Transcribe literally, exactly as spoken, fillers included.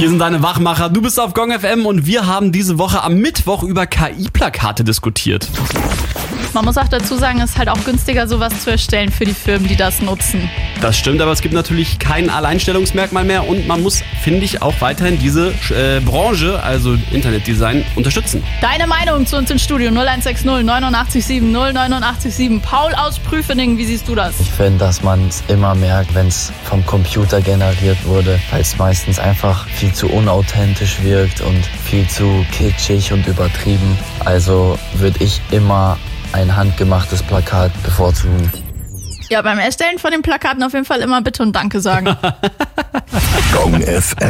Hier sind deine Wachmacher. Du bist auf Gong F M und wir haben diese Woche am Mittwoch über K I-Plakate diskutiert. Man muss auch dazu sagen, es ist halt auch günstiger, sowas zu erstellen für die Firmen, die das nutzen. Das stimmt, aber es gibt natürlich kein Alleinstellungsmerkmal mehr und man muss, finde ich, auch weiterhin diese äh, Branche, also Internetdesign, unterstützen. Deine Meinung zu uns im Studio null eins sechs null neun acht sieben null neun acht sieben. Paul aus Prüfening, wie siehst du das? Ich finde, dass man es immer merkt, wenn es vom Computer generiert wurde, weil es meistens einfach viel zu unauthentisch wirkt und viel zu kitschig und übertrieben. Also würde ich immer ein handgemachtes Plakat bevorzugen. Ja, beim Erstellen von den Plakaten auf jeden Fall immer Bitte und Danke sagen. Gong F M.